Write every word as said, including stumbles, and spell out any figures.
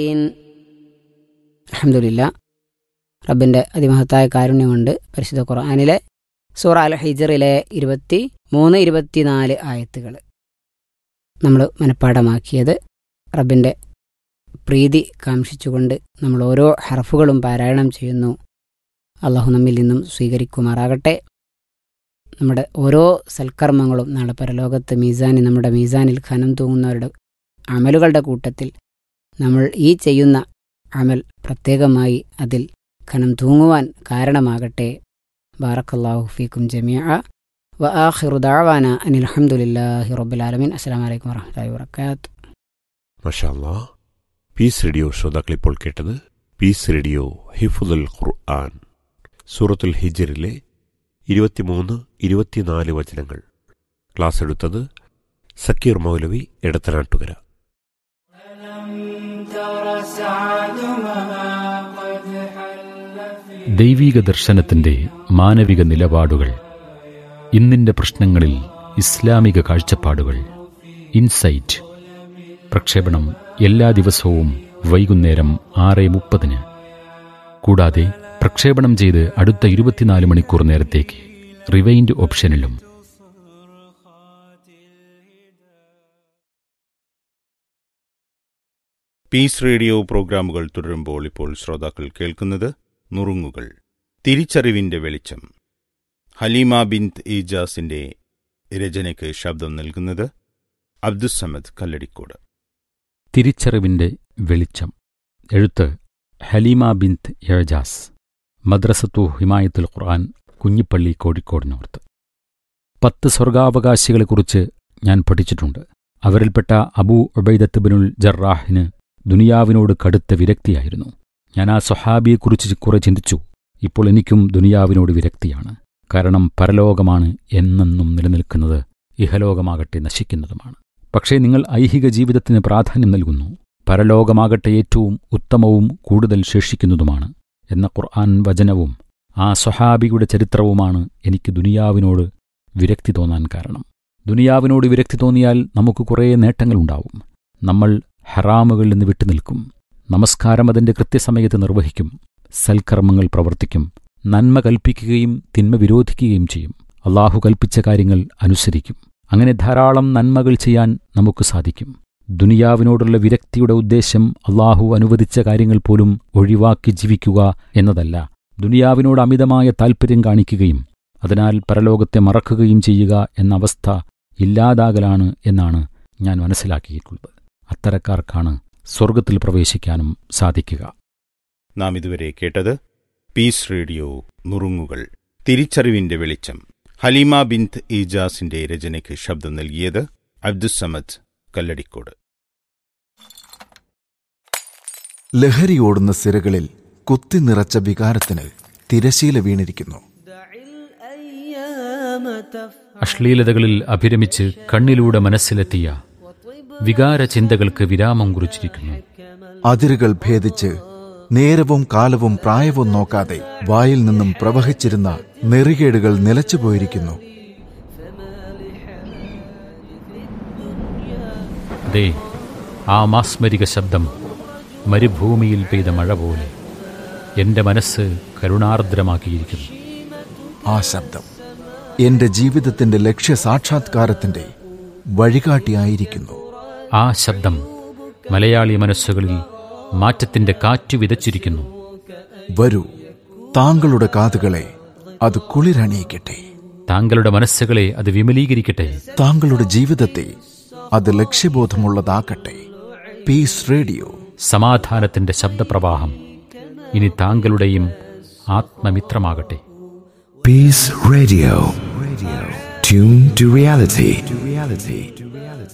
അൽഹംദുലില്ലാഹ്, റബ്ബിൻ്റെ അതിമഹത്തായ കാരുണ്യം കൊണ്ട് പരിശുദ്ധ ഖുർആനിലെ സൂറ അൽ ഹിജ്റിലെ ഇരുപത്തി മൂന്ന് ഇരുപത്തിനാല് ആയത്തുകൾ നമ്മൾ മനഃപ്പാഠമാക്കിയത്. റബ്ബിൻ്റെ പ്രീതി കാംക്ഷിച്ചുകൊണ്ട് നമ്മൾ ഓരോ ഹർഫുകളും പാരായണം ചെയ്യുന്നു. അള്ളാഹു നമ്മിൽ നിന്നും സ്വീകരിക്കുമാറാകട്ടെ. നമ്മുടെ ഓരോ സൽക്കർമ്മങ്ങളും നാളെ പരലോകത്ത് മീസാനിൽ നമ്മുടെ മീസാനിൽ ഖനം തൂങ്ങുന്നവരുടെ അമലുകളുടെ കൂട്ടത്തിൽ നമ്മൾ ഈ ചെയ്യുന്ന അമൽ പ്രത്യേകമായി അതിൽ ഖനം തൂങ്ങുവാൻ കാരണമാകട്ടെ. ബാറക്കല്ലാഹു ഫീക്കും ജമീഅ വ ആഖിറു ദഅവാന അനിൽ ഹംദുലില്ലാഹി റബ്ബിൽ ആലമീൻ. അസ്സലാമു അലൈക്കും വറഹ്മത്തുള്ളാഹി വബറകാതുഹു. മാഷാ അല്ലാഹ്. പീസ് റേഡിയോ ശ്രോതാക്കൾ ഇപ്പോൾ കേട്ടത് പീസ് റേഡിയോ ഹിഫ്ദുൽ ഖുർആൻ സൂറത്തുൽ ഹിജ്റിലെ ഇരുപത്തിമൂന്ന് ഇരുപത്തിനാല് വചനങ്ങൾ. ക്ലാസ് എടുത്തത് സക്കീർ മൗലവി എടത്തനാട്ടുകര. ദൈവീക ദർശനത്തിന്റെ മാനവിക നിലപാടുകൾ, ഇന്നിന്റെ പ്രശ്നങ്ങളിൽ ഇസ്ലാമിക കാഴ്ചപ്പാടുകൾ. ഇൻസൈറ്റ് പ്രക്ഷേപണം എല്ലാ ദിവസവും വൈകുന്നേരം ആറ് മുപ്പതിന്. കൂടാതെ പ്രക്ഷേപണം ചെയ്ത് അടുത്ത ഇരുപത്തിനാല് മണിക്കൂർ നേരത്തേക്ക് റിവൈൻഡ് ഓപ്ഷനിലും. പീസ് റേഡിയോ പ്രോഗ്രാമുകൾ തുടരുമ്പോൾ ഇപ്പോൾ ശ്രോതാക്കൾ കേൾക്കുന്നത് നുറുങ്ങുകൾ. തിരിച്ചറിവിന്റെ വെളിച്ചം. ഹലീമ ബിൻത് ഈജാസിന്റെ രചനയ്ക്ക് ശബ്ദം നൽകുന്നത് അബ്ദുസ്സമദ് കല്ലടിക്കോട്. തിരിച്ചറിവിന്റെ വെളിച്ചം. എഴുത്ത് ഹലീമ ബിൻത് ഏജാസ്. മദ്രസത്തു ഹിമായത്തുൽ ഖുർആൻ, കുഞ്ഞിപ്പള്ളി, കോഴിക്കോട് നോർത്ത്. പത്ത് സ്വർഗാവകാശികളെക്കുറിച്ച് ഞാൻ പഠിച്ചിട്ടുണ്ട്. അവരിൽപ്പെട്ട അബൂ ഉബൈദത്ത് ബിനുൽ ജറാഹിന് ദുനിയാവിനോട് കടുത്ത വിരക്തിയായിരുന്നു. ഞാൻ ആ സ്വഹാബിയെക്കുറിച്ച് കുറെ ചിന്തിച്ചു. ഇപ്പോൾ എനിക്കും ദുനിയാവിനോട് വിരക്തിയാണ്. കാരണം പരലോകമാണ് എന്നെന്നും നിലനിൽക്കുന്നത്, ഇഹലോകമാകട്ടെ നശിക്കുന്നതുമാണ്. പക്ഷേ നിങ്ങൾ ഐഹിക ജീവിതത്തിന് പ്രാധാന്യം നൽകുന്നു. പരലോകമാകട്ടെ ഏറ്റവും ഉത്തമവും കൂടുതൽ ശേഷിക്കുന്നതുമാണ് എന്ന ഖുർആൻ വചനവും ആ സ്വഹാബിയുടെ ചരിത്രവുമാണ് എനിക്ക് ദുനിയാവിനോട് വിരക്തി തോന്നാൻ കാരണം. ദുനിയാവിനോട് വിരക്തി തോന്നിയാൽ നമുക്ക് കുറേ നേട്ടങ്ങളുണ്ടാവും. നമ്മൾ ഹറാമുകളിൽ നിന്ന് വിട്ടുനിൽക്കും. നമസ്കാരം അതിന്റെ കൃത്യസമയത്ത് നിർവഹിക്കും. സൽക്കർമ്മങ്ങൾ പ്രവർത്തിക്കും. നന്മ കൽപ്പിക്കുകയും തിന്മ വിരോധിക്കുകയും ചെയ്യും. അള്ളാഹു കൽപ്പിച്ച കാര്യങ്ങൾ അനുസരിക്കും. അങ്ങനെ ധാരാളം നന്മകൾ ചെയ്യാൻ നമുക്ക് സാധിക്കും. ദുനിയാവിനോടുള്ള വിരക്തിയുടെ ഉദ്ദേശ്യം അള്ളാഹു അനുവദിച്ച കാര്യങ്ങൾ പോലും ഒഴിവാക്കി ജീവിക്കുക എന്നതല്ല, ദുനിയാവിനോട് അമിതമായ താൽപ്പര്യം കാണിക്കുകയും അതിനാൽ പരലോകത്തെ മറക്കുകയും ചെയ്യുക എന്ന അവസ്ഥ ഇല്ലാതാകലാണ് എന്നാണ് ഞാൻ മനസ്സിലാക്കിയിട്ടുള്ളത്. അത്തരക്കാർക്കാണ് സ്വർഗത്തിൽ പ്രവേശിക്കാനും സാധിക്കുക. നാം ഇതുവരെ കേട്ടത് പീസ് റേഡിയോ നുറുങ്ങുകൾ. തിരിച്ചറിവിന്റെ വെളിച്ചം. ഹലീമ ബിൻത് ഈജാസിന്റെ രചനയ്ക്ക് ശബ്ദം നൽകിയത് അബ്ദുസ്സമദ് കല്ലടിക്കോട്. ലഹരിയോടുന്ന സിരകളിൽ കുത്തി നിറച്ച വികാരത്തിന് തിരശീല വീണിരിക്കുന്നു. അശ്ലീലതകളിൽ അഭിരമിച്ച് കണ്ണിലൂടെ മനസ്സിലെത്തിയ വികാര ചിന്തകൾക്ക് വിരാമം കുറിച്ചിരിക്കുന്നു. അതിരുകൾ ഭേദിച്ച് നേരവും കാലവും പ്രായവും നോക്കാതെ വായിൽ നിന്നും പ്രവഹിച്ചിരുന്ന നെറികേടുകൾ നിലച്ചുപോയിരിക്കുന്നു. ദേ, ആ മാസ്മരിക ശബ്ദം മരുഭൂമിയിൽ പെയ്ത മഴ പോലെ എന്റെ മനസ്സ് കരുണാർദ്രമാക്കിയിരിക്കുന്നു. ആ ശബ്ദം എന്റെ ജീവിതത്തിന്റെ ലക്ഷ്യസാക്ഷാത്കാരത്തിന്റെ വഴികാട്ടിയായിരിക്കുന്നു. ആ ശബ്ദം മലയാളി മനസ്സുകളിൽ മാറ്റത്തിന്റെ കാറ്റ് വിതച്ചിരിക്കുന്നു. വരൂ, താങ്കളുടെ കാതുകളെ അത് കുളിരണിയിക്കട്ടെ. താങ്കളുടെ മനസ്സുകളെ അത് വിമലീകരിക്കട്ടെ. താങ്കളുടെ ജീവിതത്തെ അത് ലക്ഷ്യബോധമുള്ളതാക്കട്ടെ. പീസ് റേഡിയോ, സമാധാനത്തിന്റെ ശബ്ദപ്രവാഹം ഇനി താങ്കളുടെയും ആത്മമിത്രമാകട്ടെ. Peace Radio. Radio. Tune to reality. To reality.